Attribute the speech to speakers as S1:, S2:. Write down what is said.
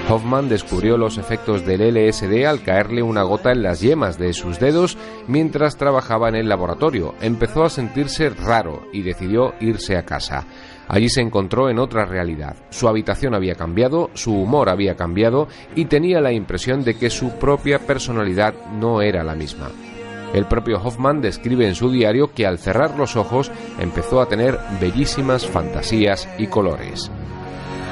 S1: Hoffman descubrió los efectos del LSD al caerle una gota en las yemas de sus dedos mientras trabajaba en el laboratorio. Empezó a sentirse raro y decidió irse a casa. Allí se encontró en otra realidad. Su habitación había cambiado, su humor había cambiado y tenía la impresión de que su propia personalidad no era la misma. El propio Hoffman describe en su diario que al cerrar los ojos empezó a tener bellísimas fantasías y colores.